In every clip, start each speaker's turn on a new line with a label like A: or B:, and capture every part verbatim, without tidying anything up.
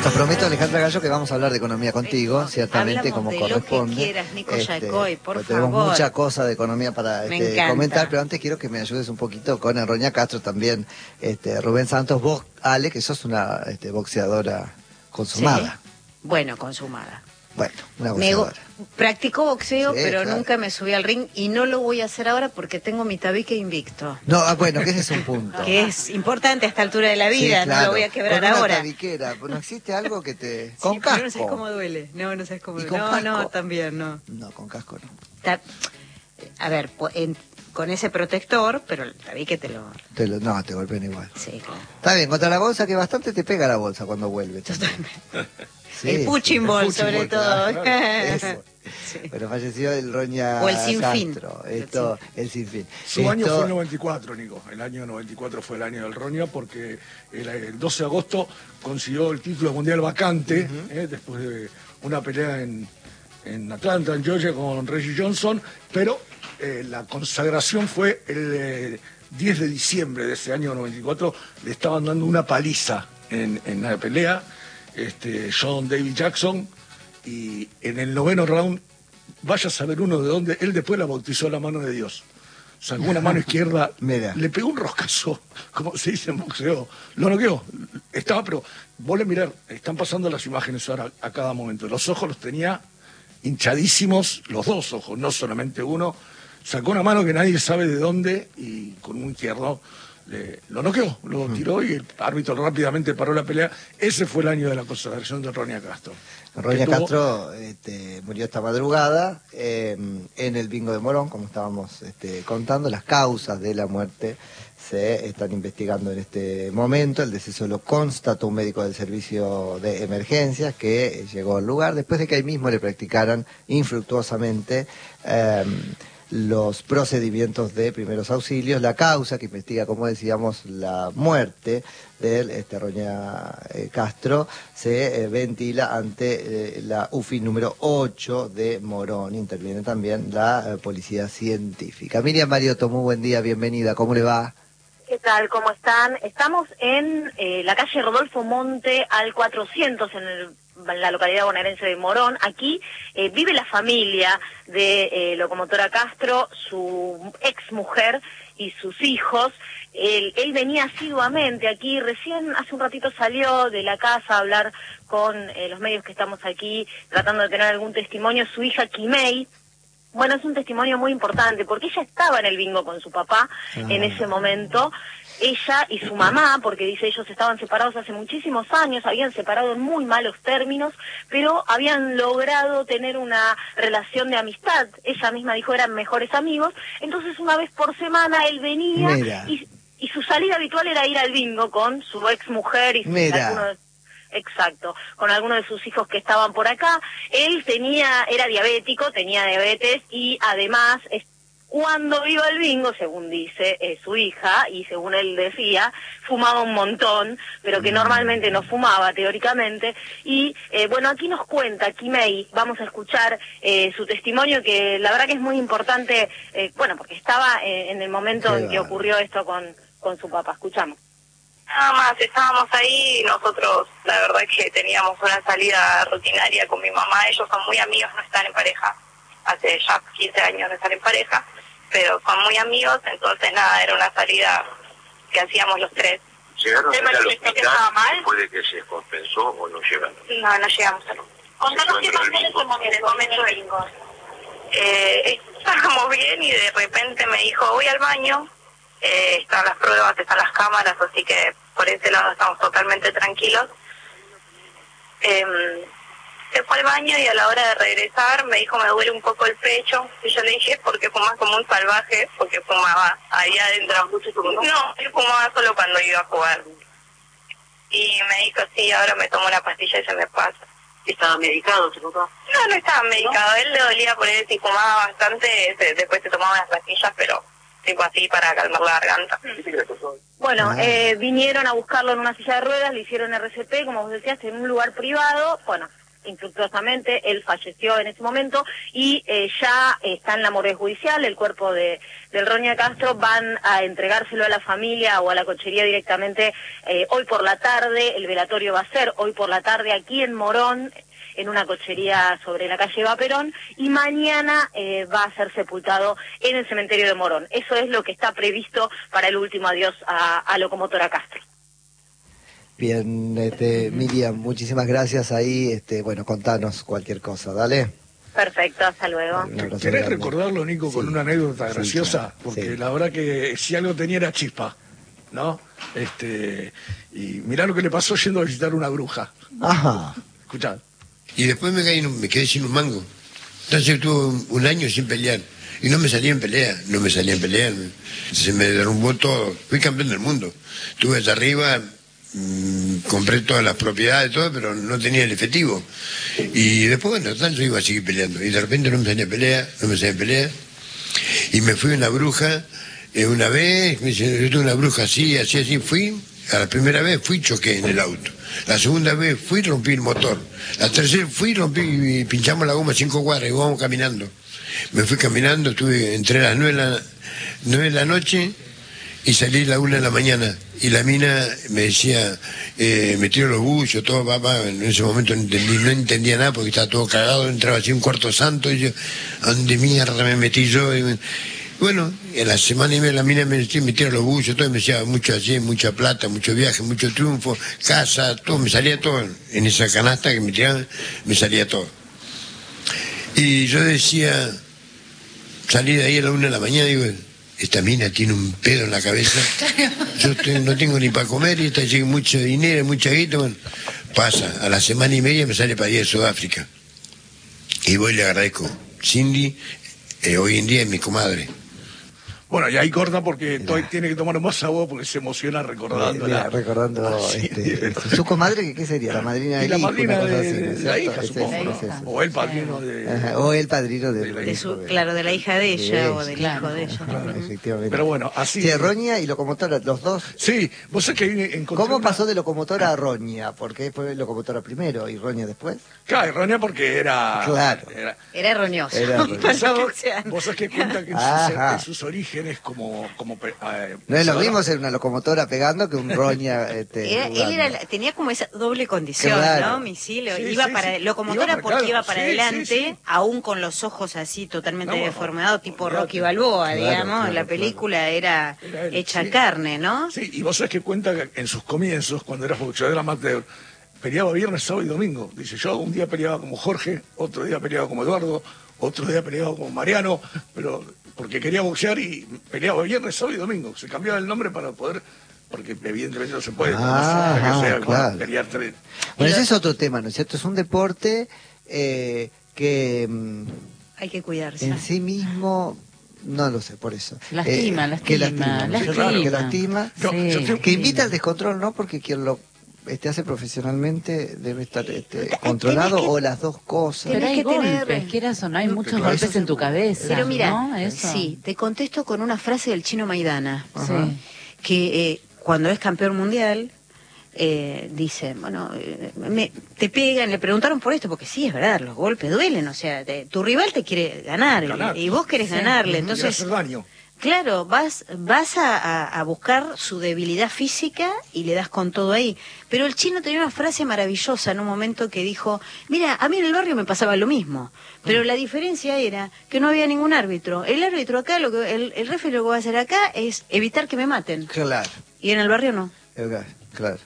A: Te prometo, Alejandra Gallo, que vamos a hablar de economía contigo,
B: no,
A: ciertamente como
B: de
A: corresponde.
B: Lo que quieras, Nico
A: este,
B: Yacoy, por favor.
A: Tenemos mucha cosa de economía para este, comentar, pero antes quiero que me ayudes un poquito con Roña Castro también, este, Rubén Santos, vos, Ale, que sos una este, boxeadora consumada.
B: Sí. Bueno, consumada.
A: Bueno, una boxeadora.
B: Me practico boxeo,
A: sí,
B: pero
A: claro.
B: nunca me subí al ring y no lo voy a hacer ahora porque tengo mi tabique invicto.
A: No, ah, bueno, que ese es un punto.
B: Que es importante a esta altura de la vida, sí, claro. No lo voy a quebrar
A: con una
B: ahora.
A: Tabiquera, ¿no existe algo que te...
B: Con
A: sí,
B: casco.
A: No
B: no sabes cómo duele. No, no sabes cómo duele. No,
A: casco?
B: no, también no.
A: No, con casco no.
B: Ta a ver, en, con ese protector, pero el tabique te lo...
A: Te lo... No, te golpean igual.
B: Sí, claro.
A: Está bien, contra la bolsa que bastante te pega la bolsa cuando vuelve.
B: Totalmente.
A: Sí,
B: el punching
A: sí,
B: ball,
A: el
B: sobre
A: ball,
B: todo.
A: Claro, sí. Pero falleció el Roña
B: o el sinfín.
A: Castro. Esto, el sinfín.
C: Su
A: Esto...
C: año fue el noventa y cuatro, Nico. El año noventa y cuatro fue el año del Roña porque el, el doce de agosto consiguió el título mundial vacante, uh-huh. eh, después de una pelea en, en Atlanta, en Georgia, con Reggie Johnson, pero eh, la consagración fue el eh, diez de diciembre de ese año noventa y cuatro. Le estaban dando una paliza en, en la pelea. Este, John David Jackson, y en el noveno round, vaya a saber uno de dónde, él después la bautizó la mano de Dios. Sacó una mano izquierda, le pegó un roscazo, como se dice en boxeo, lo noqueó. Estaba, pero vos le mirar, están pasando las imágenes ahora a cada momento. Los ojos los tenía hinchadísimos, los dos ojos, no solamente uno. Sacó una mano que nadie sabe de dónde y con un izquierdo Le, lo noqueó, lo tiró y el árbitro rápidamente paró la pelea. Ese fue el año de la consagración de Roña Castro.
A: Roña tuvo... Castro este, murió esta madrugada eh, en el bingo de Morón, como estábamos este, contando. Las causas de la muerte se están investigando en este momento. El deceso lo constató un médico del servicio de emergencias que llegó al lugar después de que ahí mismo le practicaran infructuosamente eh, los procedimientos de primeros auxilios. La causa que investiga, como decíamos, la muerte del este, Roña eh, Castro se eh, ventila ante eh, la U F I número ocho de Morón. Interviene también la eh, policía científica. Miriam Mariotto, muy buen día, bienvenida, ¿cómo le va?
D: ¿Qué tal? ¿Cómo están? Estamos en eh, la calle Rodolfo Monte al cuatrocientos en el la localidad bonaerense de Morón. Aquí eh, vive la familia de eh, Locomotora Castro, su ex mujer y sus hijos. Él, él venía asiduamente aquí, recién hace un ratito salió de la casa a hablar con eh, los medios que estamos aquí tratando de tener algún testimonio. Su hija Kimei, bueno, es un testimonio muy importante porque ella estaba en el bingo con su papá ah. en ese momento. Ella y su mamá, porque dice ellos estaban separados hace muchísimos años, habían separado en muy malos términos, pero habían logrado tener una relación de amistad. Ella misma dijo eran mejores amigos. Entonces una vez por semana él venía y, y su salida habitual era ir al bingo con su ex mujer y su, algunos, exacto, con algunos de sus hijos que estaban por acá. Él tenía, era diabético, tenía diabetes y además cuando iba al bingo, según dice eh, su hija, y según él decía, fumaba un montón, pero que normalmente no fumaba, teóricamente. Y, eh, bueno, aquí nos cuenta Kimei, vamos a escuchar eh, su testimonio, que la verdad que es muy importante, eh, bueno, porque estaba eh, en el momento en que ocurrió esto con, con su papá. Escuchamos.
E: Nada más, estábamos ahí y nosotros, la verdad que teníamos una salida rutinaria con mi mamá. Ellos son muy amigos, no están en pareja. Hace ya quince años no están en pareja, pero son muy amigos, entonces nada, era una salida que hacíamos los tres.
F: ¿Llegaron a al hospital después de que se compensó o no llegaron?
E: No, no llegamos a lo.
F: Contanos qué pasó en ese momento,
E: en el momento del bingo. Eh, estábamos bien y de repente me dijo, voy al baño, eh, están las pruebas, están las cámaras, así que por ese lado estamos totalmente tranquilos. Eh, Se fue al baño y a la hora de regresar me dijo me duele un poco el pecho. Y yo le dije, porque fumas como un salvaje, porque fumaba ahí adentro. No, él fumaba solo cuando iba a jugar. Y me dijo, sí, ahora me tomo una pastilla y se me pasa.
G: ¿Estaba medicado tu papá?
E: No, no estaba medicado. ¿No? Él le dolía por él, si fumaba bastante, se, después se tomaba las pastillas, pero tipo así para calmar la garganta.
D: Bueno, eh, vinieron a buscarlo en una silla de ruedas, le hicieron R C P, como vos decías, en un lugar privado. Bueno, infructuosamente, él falleció en ese momento y eh, ya está en la morgue judicial, el cuerpo de del Roña Castro, van a entregárselo a la familia o a la cochería directamente eh, hoy por la tarde. El velatorio va a ser hoy por la tarde aquí en Morón, en una cochería sobre la calle Vaperón, y mañana eh, va a ser sepultado en el cementerio de Morón. Eso es lo que está previsto para el último adiós a, a Locomotora Castro.
A: Bien, este, Miriam, muchísimas gracias ahí, este, bueno, contanos cualquier cosa, dale.
D: Perfecto, hasta luego.
C: ¿Querés recordarlo, Nico, con sí. una anécdota graciosa? Sí, claro. Porque sí. la verdad que si algo tenía era chispa, ¿no? Este, y mirá lo que le pasó yendo a visitar una bruja.
A: Ajá.
C: Escuchá.
H: Y después me, caí, me quedé sin un mango. Entonces estuve un, un año sin pelear. Y no me salía en pelea, no me salía en pelea. Se me derrumbó todo. Fui campeón del mundo. Estuve allá arriba, mmm, compré todas las propiedades, todo, pero no tenía el efectivo. Y después, bueno, tanto iba a seguir peleando. Y de repente no me salía en pelea, no me salía en pelea. Y me fui a una bruja, eh, una vez, me dice, yo tuve una bruja así, así, así. Fui, a la primera vez fui, choqué en el auto. La segunda vez fui, rompí el motor. La tercera fui, rompí y pinchamos la goma cinco cuadras y vamos caminando. Me fui caminando, estuve entre las nueve de la, nueve de la noche y salí a la una de la mañana. Y la mina me decía, eh, me tiro los buchos, todo, papá. En ese momento no, entendí, no entendía nada porque estaba todo cagado, entraba así un cuarto santo y yo, ¿a dónde mierda me metí yo? Y me, bueno, en la semana y media la mina me, me tira los buchos, todo, y me decía mucho allí, mucha plata, mucho viaje, mucho triunfo, casa, todo, me salía todo. En esa canasta que me tiraban, me salía todo. Y yo decía, salí de ahí a la una de la mañana y digo, esta mina tiene un pedo en la cabeza, yo estoy, no tengo ni para comer y esta llega mucho dinero, mucha guita, bueno, pasa, a la semana y media me sale para ir a Sudáfrica. Y voy y le agradezco. Cindy, eh, hoy en día es mi comadre.
C: Bueno, y ahí corta porque to tiene que tomar más agua porque se emociona recordando.
A: Mira, recordando sí, este, este, su comadre, ¿qué sería? La madrina del
C: hijo. La madrina
A: de,
C: así, ¿no? de la hija,
A: es
C: supongo,
A: ese,
C: ¿no?
A: es ese.
C: O el padrino de...
A: Ajá, o el padrino de,
B: de, la de su,
A: de,
B: claro, de la hija de ella de o del
A: claro,
B: hijo de ella.
A: Claro, efectivamente.
C: Pero bueno, así...
A: Sí, Roña y Locomotora, los dos.
C: Sí, vos sabés que encontré
A: ¿Cómo
C: una...
A: pasó de Locomotora a Roña? ¿Por qué fue Locomotora primero y Roña después?
C: Claro, Roña porque era...
A: Claro.
C: Era,
B: era erroneoso.
A: Era
C: ¿Vos sabés que cuenta que en sus, en sus orígenes como... como eh,
A: no es lo mismo ser una locomotora pegando que un Roña. Este,
B: era, él era, tenía como esa doble condición, claro. ¿no? Misil, sí, iba sí, para sí. locomotora iba porque claro, iba para sí, adelante, sí, sí. aún con los ojos así totalmente no, deformados, tipo olvidate. Rocky Balboa, claro, digamos. Claro, la película claro. era, era él, hecha sí. carne, ¿no?
C: Sí, y vos sabés que cuenta que en sus comienzos, cuando era boxeador amateur, peleaba viernes, sábado y domingo. Dice, yo un día peleaba como Jorge, otro día peleaba como Eduardo, otro día peleaba como Mariano, pero porque quería boxear y peleaba viernes, sábado y domingo. Se cambiaba el nombre para poder, porque evidentemente no se puede,
A: ah,
C: no sé, que sea,
A: claro.
C: pelear tres.
A: Bueno, ese es otro tema, ¿no es cierto? Es un deporte eh, que...
B: hay que cuidarse.
A: En sí mismo... No lo sé, por eso.
I: Lastima,
A: eh,
I: lastima.
A: Que lastima,
I: lastima.
A: Claro, que lastima.
I: Sí.
A: Yo, yo, que invita al descontrol, ¿no? Porque quien lo este, hace profesionalmente debe estar este, controlado que, o las dos cosas.
I: Pero hay
B: que
I: golpes,
B: tener...
I: quieras o no, hay muchos claro, golpes en tu cabeza.
B: Pero mira,
I: ¿no? Eso.
B: sí, te contesto con una frase del Chino Maidana,
I: sí.
B: que eh, cuando es campeón mundial... Eh, dice, bueno, eh, me, te pegan, le preguntaron por esto, porque sí, es verdad, los golpes duelen, o sea, te, tu rival te quiere ganar, ganar. Y, y vos querés sí. ganarle, entonces,
C: daño.
B: claro, vas vas a, a, a buscar su debilidad física y le das con todo ahí. Pero el Chino tenía una frase maravillosa en un momento que dijo, mira, a mí en el barrio me pasaba lo mismo, pero mm. la diferencia era que no había ningún árbitro. El árbitro acá, lo que el, el referee lo que va a hacer acá es evitar que me maten.
A: Claro.
B: Y en el barrio no.
A: Claro.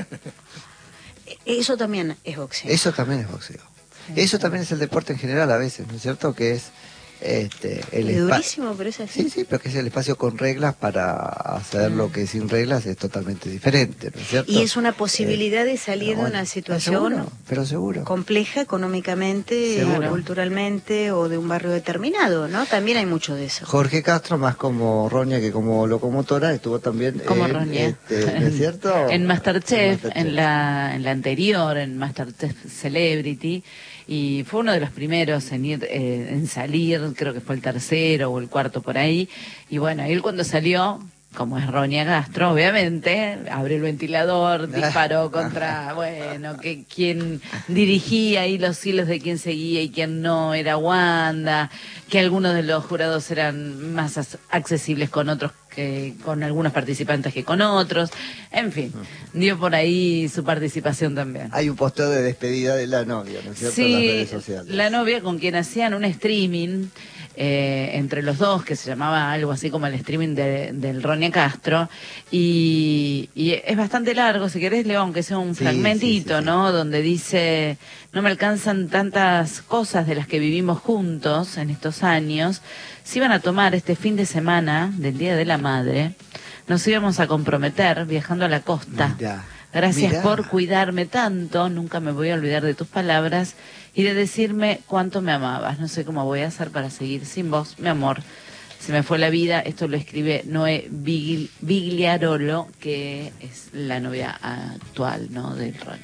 B: Eso también es boxeo.
A: Eso también es boxeo. Eso también es el deporte en general a veces, ¿no es cierto? Que es este el
B: es durísimo, pero es así.
A: Sí, sí, pero que es el espacio con reglas para hacer mm. lo que sin reglas es totalmente diferente, ¿no es cierto?
B: Y es una posibilidad eh, de salir bueno, de una situación
A: seguro, pero seguro.
B: compleja económicamente, seguro. culturalmente o de un barrio determinado, ¿no? También hay mucho de eso.
A: Jorge Castro, más como Roña que como locomotora, estuvo también
I: como
A: en,
I: Roña.
A: Este, ¿no es cierto?
I: en Masterchef, en, Masterchef. En, la, en la anterior, en Masterchef Celebrity. Y fue uno de los primeros en ir, eh, en salir, creo que fue el tercero o el cuarto por ahí. Y bueno, él cuando salió, como es Ronia Castro, obviamente, abrió el ventilador, disparó contra, bueno, que quien dirigía ahí los hilos de quién seguía y quién no era Wanda, que algunos de los jurados eran más accesibles con otros que con algunos participantes que con otros, en fin, dio por ahí su participación también.
A: Hay un posteo de despedida de la novia, ¿no es cierto?
I: Sí,
A: en las redes sociales.
I: La novia con quien hacían un streaming eh, entre los dos, que se llamaba algo así como el streaming de, del Ronia Castro, y, y es bastante largo, si querés, León, que sea un
A: sí,
I: fragmentito,
A: sí, sí,
I: ¿no?
A: sí.
I: Donde dice, no me alcanzan tantas cosas de las que vivimos juntos en estos años. Si iban a tomar este fin de semana del Día de la Madre, nos íbamos a comprometer viajando a la costa.
A: Mirá,
I: Gracias
A: mirá.
I: por cuidarme tanto, nunca me voy a olvidar de tus palabras y de decirme cuánto me amabas. No sé cómo voy a hacer para seguir sin vos, mi amor. Se me fue la vida. Esto lo escribe Noé Bigli- Bigliarolo, que es la novia actual, ¿no?, del Ronnie.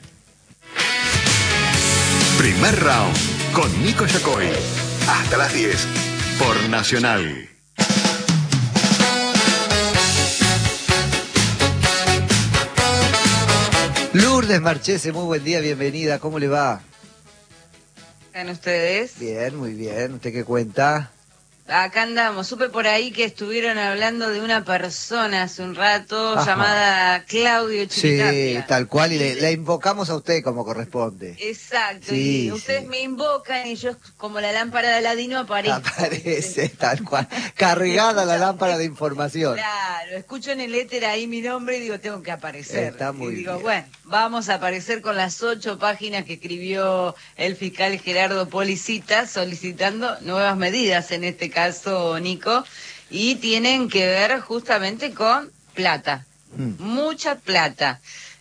J: Primer round con Nico Yacoy. Hasta las diez por Nacional.
A: Lourdes Marchese, muy buen día, bienvenida, ¿cómo le va?
K: ¿Están ustedes?
A: Bien, muy bien, ¿usted qué cuenta?
K: Acá andamos. Supe por ahí que estuvieron hablando de una persona hace un rato. Ajá. Llamada Claudio Chiquitapia.
A: Sí, tal cual, y le, le invocamos a usted como corresponde.
K: Exacto,
A: sí,
K: y ustedes
A: sí.
K: me invocan y yo, como la lámpara de Aladino, aparezco.
A: Aparece, tal cual, cargada la lámpara de información.
K: Claro, escucho en el éter ahí mi nombre y digo, tengo que aparecer.
A: Está muy
K: y digo,
A: bien.
K: bueno, vamos a aparecer con las ocho páginas que escribió el fiscal Gerardo Policita solicitando nuevas medidas en este caso, Nico, y tienen que ver justamente con plata, mm. mucha plata.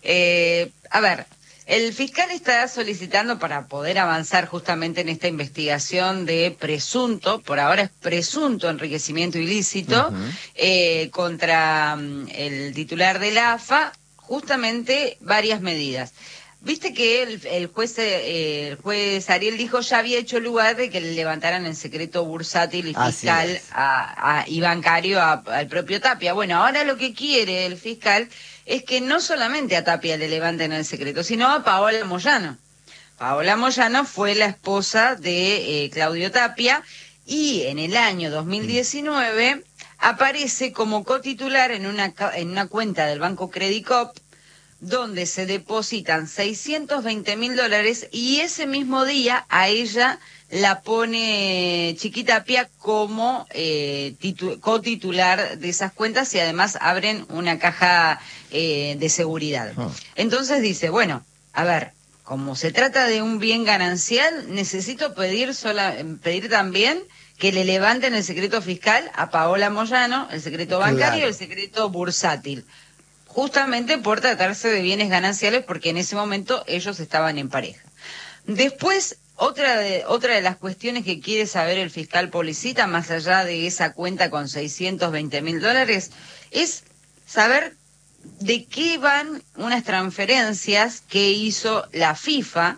K: Eh, a ver, el fiscal está solicitando para poder avanzar justamente en esta investigación de presunto, por ahora es presunto enriquecimiento ilícito, uh-huh. eh, contra um, el titular de la A F A, justamente varias medidas. Viste que el, el juez eh, el juez Ariel dijo ya había hecho lugar de que le levantaran el secreto bursátil y fiscal a, a, y bancario a, al propio Tapia. Bueno, ahora lo que quiere el fiscal es que no solamente a Tapia le levanten el secreto, sino a Paola Moyano. Paola Moyano fue la esposa de eh, Claudio Tapia y en el año dos mil diecinueve aparece como cotitular en una, en una cuenta del Banco Credicop, donde se depositan seiscientos veinte mil dólares y ese mismo día a ella la pone Chiquitapia como eh, titu- cotitular de esas cuentas y además abren una caja eh, de seguridad. Oh. Entonces dice, bueno, a ver, como se trata de un bien ganancial, necesito pedir, sola, pedir también que le levanten el secreto fiscal a Paola Moyano, el secreto bancario y el secreto bursátil. Justamente por tratarse de bienes gananciales, porque en ese momento ellos estaban en pareja. Después, otra de, otra de las cuestiones que quiere saber el fiscal Policita, más allá de esa cuenta con seiscientos veinte mil dólares, es saber de qué van unas transferencias que hizo la FIFA.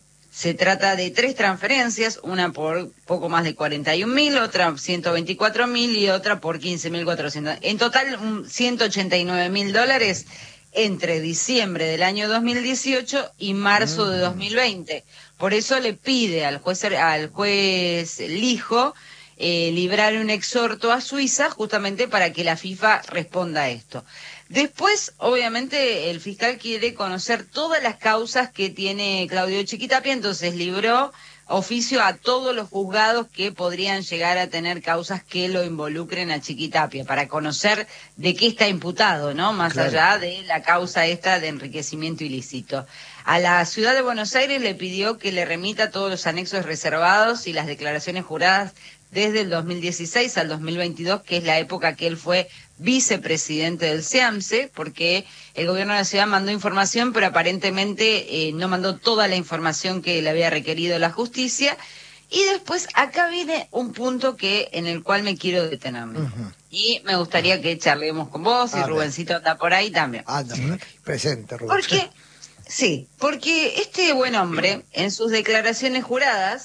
K: Se trata de tres transferencias, una por poco más de cuarenta y un mil, otra ciento veinticuatro mil y otra por quince mil cuatrocientos. En total, ciento ochenta y nueve mil dólares entre diciembre del año dos mil dieciocho y marzo de dos mil veinte. Por eso le pide al juez, al juez Lijo eh, librar un exhorto a Suiza justamente para que la FIFA responda a esto. Después, obviamente, el fiscal quiere conocer todas las causas que tiene Claudio Chiquitapia, entonces libró oficio a todos los juzgados que podrían llegar a tener causas que lo involucren a Chiquitapia, para conocer de qué está imputado, ¿no? Más claro. allá de la causa esta de enriquecimiento ilícito. A la Ciudad de Buenos Aires le pidió que le remita todos los anexos reservados y las declaraciones juradas desde el dos mil dieciséis al dos mil veintidós, que es la época que él fue vicepresidente del SEAMSE, porque el gobierno de la ciudad mandó información, pero aparentemente eh, no mandó toda la información que le había requerido la justicia. Y después acá viene un punto que en el cual me quiero detenerme. Uh-huh. Y me gustaría que charlemos con vos, y a Rubencito anda por ahí también.
A: Anda por aquí, presente, Rubén.
K: Porque, sí, porque este buen hombre, en sus declaraciones juradas,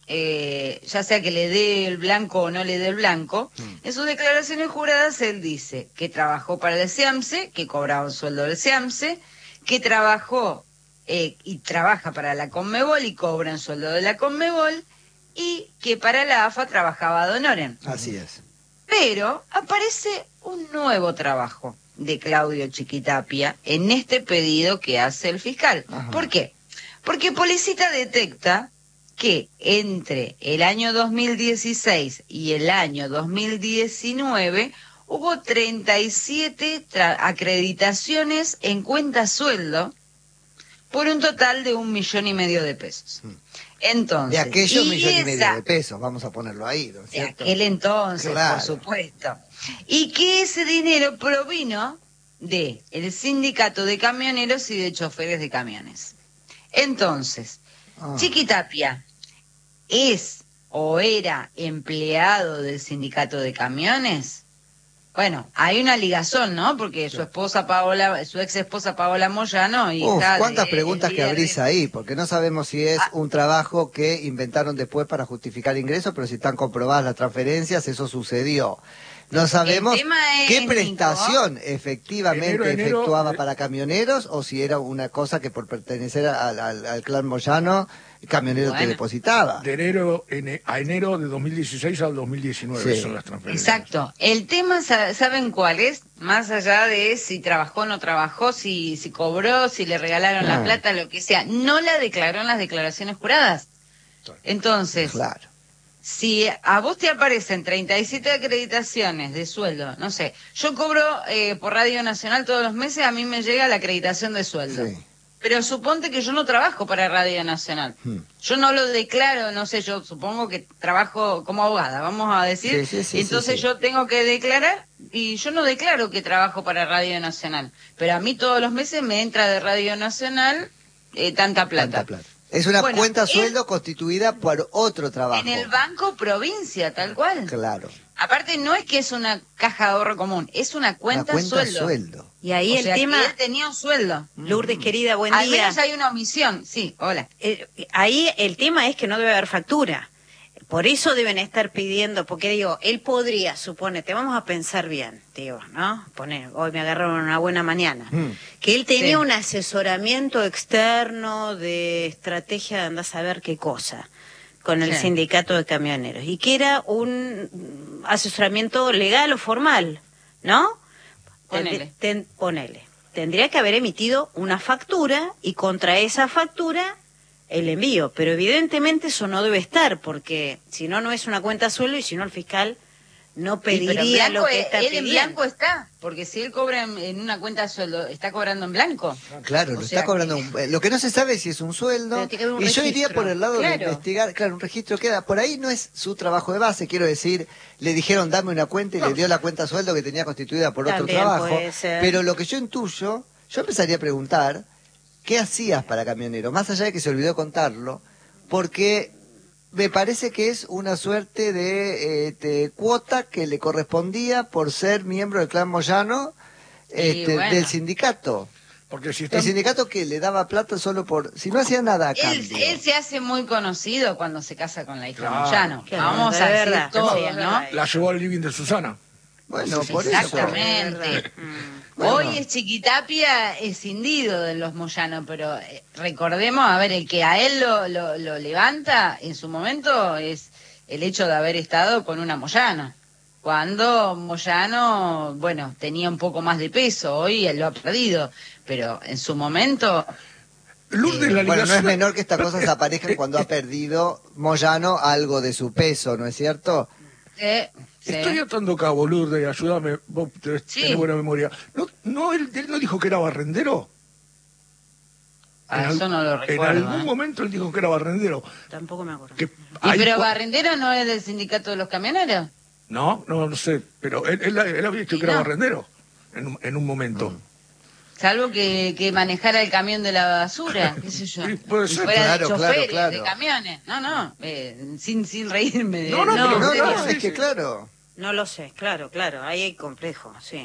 K: eh, ya sea que le dé el blanco o no le dé el blanco, mm. en sus declaraciones juradas él dice que trabajó para el SEAMSE, que cobraba un sueldo del SEAMSE, que trabajó eh, y trabaja para la Conmebol y cobra un sueldo de la Conmebol, y que para la A F A trabajaba Don Oren.
A: Así es.
K: Pero aparece un nuevo trabajo de Claudio Chiquitapia en este pedido que hace el fiscal. Ajá. ¿Por qué? Porque Policita detecta que entre el año dos mil dieciséis y el año dos mil diecinueve hubo treinta y siete acreditaciones en cuenta sueldo por un total de un millón y medio de pesos. Entonces,
A: de aquellos
K: y
A: millón
K: esa,
A: y medio de pesos, vamos a ponerlo ahí, ¿no es cierto?
K: De aquel entonces,
A: claro.
K: por supuesto. Y que ese dinero provino de el sindicato de camioneros y de choferes de camiones. Entonces, ah. Chiquitapia es o era empleado del sindicato de camiones. Bueno, hay una ligazón, ¿no? Porque su esposa Paola, su ex esposa Paola Moyano, hija
A: Uf, cuántas
K: de,
A: preguntas que abrís ahí, porque no sabemos si es ah. un trabajo que inventaron después para justificar ingresos, pero si están comprobadas las transferencias, eso sucedió. No sabemos qué prestación Nico, efectivamente enero, enero, efectuaba eh. para camioneros, o si era una cosa que por pertenecer al, al, al clan Moyano, el camionero bueno. te depositaba.
C: De enero a enero de dos mil dieciséis al dos mil diecinueve sí. son las transferencias.
K: Exacto. El tema, ¿saben cuál es? Más allá de si trabajó o no trabajó, si, si cobró, si le regalaron ah. la plata, lo que sea. No la declaró en las declaraciones juradas. Entonces...
A: Claro.
K: Si a vos te aparecen treinta y siete acreditaciones de sueldo, no sé, yo cobro eh, por Radio Nacional todos los meses, a mí me llega la acreditación de sueldo. Sí. Pero suponte que yo no trabajo para Radio Nacional. Hmm. Yo no lo declaro, no sé, yo supongo que trabajo como abogada, vamos a decir. Sí, sí, sí, Entonces sí, sí. yo tengo que declarar y yo no declaro que trabajo para Radio Nacional. Pero a mí todos los meses me entra de Radio Nacional eh, tanta plata.
A: Tanta plata. Es una bueno, cuenta sueldo constituida por otro trabajo.
K: En el Banco Provincia, tal cual.
A: Claro.
K: Aparte, no es que es una caja de ahorro común, es una cuenta,
A: una cuenta
K: sueldo.
A: sueldo.
B: Y ahí
K: o
B: el
K: sea,
B: tema...
K: Que él tenía un sueldo.
B: Lourdes, querida, buen
K: Al
B: día.
K: Al menos hay una omisión, sí, hola.
B: Eh, ahí el tema es que no debe haber factura. Por eso deben estar pidiendo, porque digo, él podría, suponete, vamos a pensar bien, digo, ¿no? Poner, hoy me agarraron una buena mañana, mm. que él tenía sí. un asesoramiento externo de estrategia de andar a saber qué cosa, con el sí. sindicato de camioneros, y que era un asesoramiento legal o formal, ¿no?
K: Ponele.
B: Ten, ten, ponele. Tendría que haber emitido una factura, y contra esa factura... el envío, pero evidentemente eso no debe estar, porque si no, no es una cuenta sueldo, y si no el fiscal no pediría
K: sí,
B: lo que está
K: él
B: pidiendo.
K: En blanco está, porque si él cobra en, en una cuenta sueldo, ¿está cobrando en blanco?
A: Claro, lo está cobrando. Que... Un, lo que no se sabe es si es un sueldo, un y registro. Yo iría por el lado claro. de investigar, claro, un registro queda, por ahí no es su trabajo de base, quiero decir, le dijeron dame una cuenta y no. le dio la cuenta sueldo que tenía constituida por También otro trabajo, pero lo que yo intuyo, yo empezaría a preguntar, ¿qué hacías para camionero? Más allá de que se olvidó contarlo, porque me parece que es una suerte de, eh, de cuota que le correspondía por ser miembro del clan Moyano este, bueno. del sindicato.
C: Porque si están...
A: El sindicato que le daba plata solo por... Si no hacía nada a
K: él,
A: cambio.
K: Él se hace muy conocido cuando se casa con la hija
C: claro.
K: Moyano.
B: Claro.
K: Vamos
B: de
K: a
B: verdad.
K: decir todo,
B: sí,
K: ¿no?
C: La llevó al living de Susana.
A: Bueno,
K: sí,
A: por
K: exactamente.
A: eso.
K: Bueno. Hoy es Chiquitapia escindido de los Moyano, pero eh, recordemos, a ver, el que a él lo, lo, lo levanta en su momento es el hecho de haber estado con una Moyano. Cuando Moyano, bueno, tenía un poco más de peso, hoy él lo ha perdido, pero en su momento...
A: Lourdes, eh, la bueno, no es menor que estas cosas aparezcan cuando ha perdido Moyano algo de su peso, ¿no es cierto?
K: Eh, sí.
C: Estoy atando cabo, Lourdes, ayúdame, vos tenés sí. buena memoria. ¿No, no él, él no dijo que era barrendero?
K: Ah, en eso al, no lo recuerdo.
C: En algún ¿eh? momento él dijo que era barrendero.
B: Tampoco me acuerdo.
K: Que ¿Y pero barrendero no es del sindicato de los camioneros?
C: No, no, no sé, pero él, él, él había dicho que no. era barrendero en un, en un momento.
K: Mm. Salvo que, que manejara el camión de la basura, qué sé yo.
C: Sí, puede ser.
K: Y fuera
A: claro,
K: de choferes,
A: claro, claro.
K: de camiones. No, no, eh, sin, sin reírme de...
C: No, no,
A: no,
C: no,
A: no,
C: no,
A: no es que claro.
B: No lo sé, claro, claro, ahí hay complejo, sí.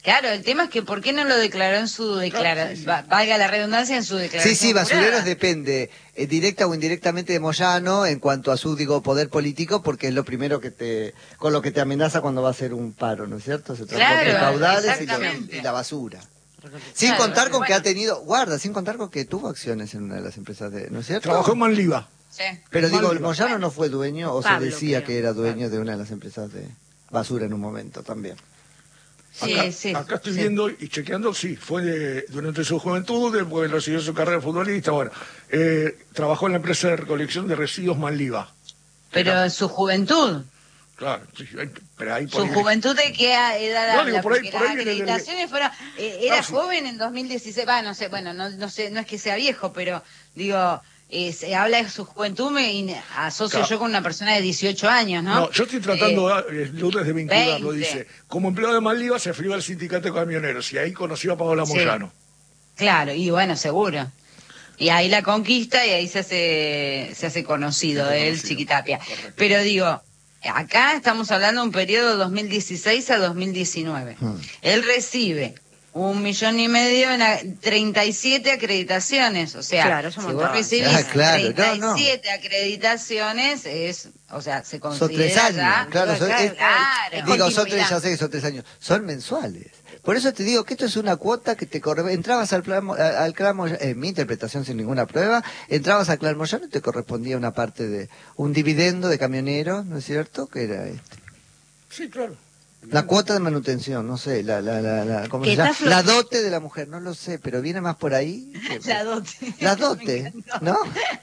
K: Claro, el tema es que ¿por qué no lo declaró en su declaración? Claro, sí, sí. Valga la redundancia, en su declaración.
A: Sí, sí, Basureros depende eh, directa o indirectamente de Moyano en cuanto a su, digo, poder político, porque es lo primero que te, con lo que te amenaza cuando va a hacer un paro, ¿no es cierto? Se transporta
K: claro,
A: caudales y, lo, y la basura. Sin claro, contar con bueno. que ha tenido, guarda, sin contar con que tuvo acciones en una de las empresas de, ¿no es cierto?
C: Trabajó en Manliva.
K: Sí.
A: Pero digo,
C: Manliva.
A: Moyano no fue dueño, o
B: Pablo,
A: se decía
B: creo.
A: que era dueño de una de las empresas de basura en un momento también.
K: Sí,
C: acá,
K: sí,
C: acá estoy
K: sí.
C: viendo y chequeando, sí, fue de, durante su juventud, después recibió su carrera de futbolista, bueno, eh, trabajó en la empresa de recolección de residuos Manliva.
K: Pero
C: Era,
K: en su juventud.
C: Claro, sí, pero ahí por
K: ¿Su
C: ahí,
K: juventud de qué edad?
C: No, digo,
K: la,
C: por ahí-
K: porque
C: por
K: las
C: ahí viene de-
K: acreditaciones fueron... eh, era
C: No, sí.
K: joven en dos mil dieciséis, va, no sé, bueno, no, no sé, no es que sea viejo, pero digo, eh, se habla de su juventud, me y asocio
C: Claro.
K: yo con una persona de dieciocho años, ¿no?
C: No, yo estoy tratando,
K: Eh,
C: eh, Lourdes, de vincularlo,
K: veinte.
C: dice, como empleado de Manliva se afilió al sindicato de camioneros y ahí conoció a Paola
K: Sí.
C: Moyano.
K: Claro, y bueno, seguro. Y ahí la conquista y ahí se hace, se hace conocido
C: Se hace
K: él,
C: conocido.
K: Chiquitapia.
C: Correcto.
K: Pero digo, acá estamos hablando de un periodo dos mil dieciséis a dos mil diecinueve.
A: Hmm.
K: Él recibe un millón y medio en a- treinta y siete acreditaciones. O sea,
B: Claro, es un
K: si vos
B: montón.
K: recibís
A: Ah, claro, no,
K: treinta y
A: no.
K: siete acreditaciones, es, o sea, se
A: Son
K: considera
A: tres años,
K: ya...
A: claro, son, es-
K: Claro.
A: digo, son
B: continuidad.
A: tres, ya sé que son tres años, son mensuales. Por eso te digo que esto es una cuota que te corresponde. Entrabas al plan, Mo- a- al clan Moyano, en mi interpretación sin ninguna prueba, entrabas al clan Moyano y te correspondía una parte de un dividendo de camioneros, ¿no es cierto? Que era este.
C: Sí, claro.
A: La cuota de manutención, no sé, la, la, la, la, ¿cómo
B: Que
A: se llama?
B: está flo-
A: La dote de la mujer, no lo sé, pero viene más por ahí. que-
K: La dote.
A: La dote, ¿no?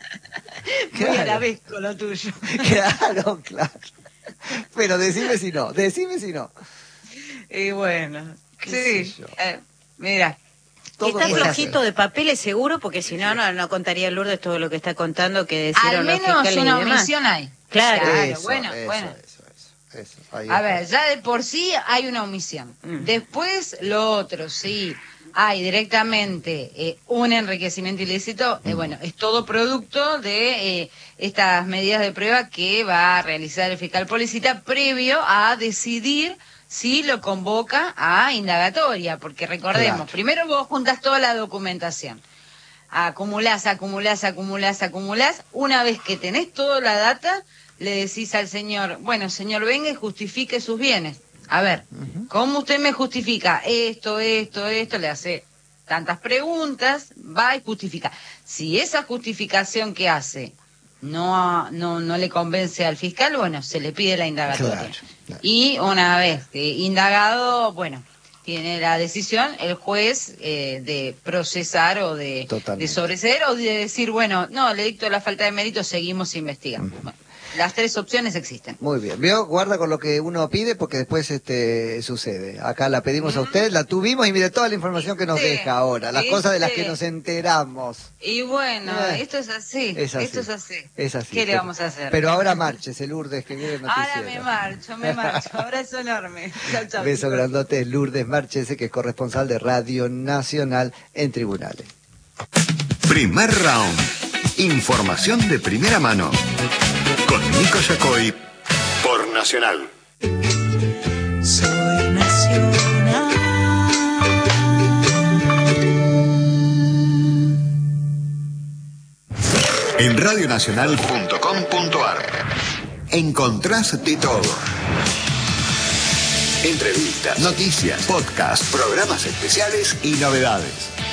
K: Muy a la vez con lo tuyo.
A: Claro, claro. Pero decime si no, decime si no.
K: Y bueno,
A: ¿Qué
K: sí,
A: sé yo?
K: eh, mira.
A: Todo
B: Está
A: puede
B: flojito
A: ser.
B: de papeles seguro, porque si no, no, no contaría Lourdes todo lo que está contando, que decían
K: Al
B: los
K: menos
B: fiscales y
K: una
B: demás.
K: omisión hay.
B: Claro.
K: Claro,
A: Eso,
K: bueno,
A: eso,
K: bueno.
A: eso, eso, eso. Ahí
K: A
A: está.
K: ver, ya de por sí hay una omisión.
B: Mm.
K: Después, lo otro, sí, hay directamente eh, un enriquecimiento ilícito, eh, bueno, es todo producto de eh, estas medidas de prueba que va a realizar el fiscal Policita previo a decidir si lo convoca a indagatoria, porque recordemos,
A: Claro.
K: primero vos juntas toda la documentación, acumulás, acumulás, acumulás, acumulás, una vez que tenés toda la data, le decís al señor, bueno, señor, venga y justifique sus bienes. A ver, ¿cómo usted me justifica esto, esto, esto? Le hace tantas preguntas, va y justifica. Si esa justificación que hace no, no, no le convence al fiscal, bueno, se le pide la indagatoria.
A: Claro, claro.
K: Y una vez eh, indagado, bueno, tiene la decisión el juez eh, de procesar o de,
A: Totalmente.
K: de sobreseer o de decir, bueno, no, le dicto la falta de mérito, seguimos investigando. Bueno, las tres opciones existen.
A: Muy bien, veo, guarda con lo que uno pide porque después este sucede. Acá la pedimos a usted, la tuvimos y mire toda la información que nos
K: Sí,
A: deja ahora, las
K: sí,
A: cosas de las
K: sí.
A: que nos enteramos.
K: Y bueno,
A: Eh,
K: esto es así,
A: Es así.
K: esto es así.
A: Es así.
K: ¿Qué le
A: pero-
K: vamos a hacer?
A: Pero ahora márchese, Lourdes, que viene el
K: Ahora
A: noticiero.
K: me marcho, me marcho. Abrazo enorme. Chao, chao.
A: Beso
K: chicos.
A: grandote, Lourdes Márchese, que es corresponsal de Radio Nacional en tribunales.
J: Primer round. Información de primera mano. Con Nico Yacoy por Nacional.
L: Soy nacional.
J: En radionacional punto com punto ar encontrás de todo. Entrevistas, noticias, podcasts, programas especiales y novedades.